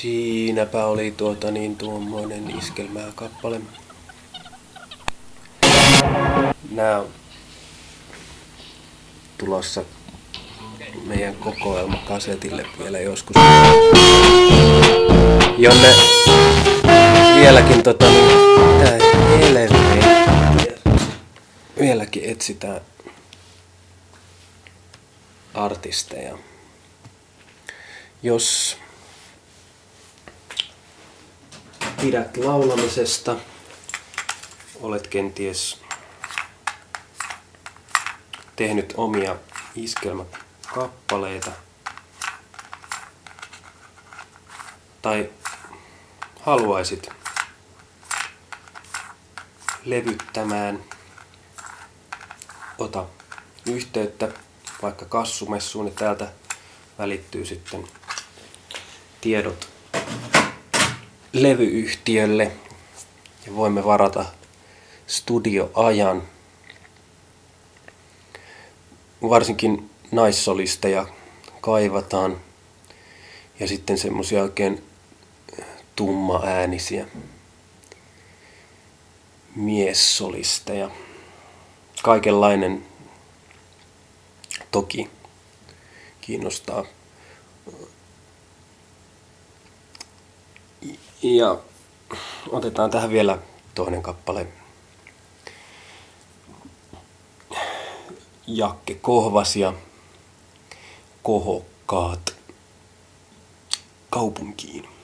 Siinäpä oli tuommoinen iskelmäkappale. Nää on tulossa meidän kokoelmakasetille vielä joskus. Jonne vieläkin mitä helvettiä. Vieläkin etsitään artisteja. Jos pidät laulamisesta, olet kenties tehnyt omia iskelmäkappaleita tai haluaisit levyttämään, ota yhteyttä vaikka Kassumessuun ja täältä välittyy sitten tiedot levyyhtiölle ja voimme varata studioajan. Varsinkin naissolisteja kaivataan ja sitten semmosia oikein tummaäänisiä miessolisteja. Kaikenlainen toki kiinnostaa. Ja otetaan tähän vielä toinen kappale. Jakke Kohvas ja Kohokkaat kaupunkiin.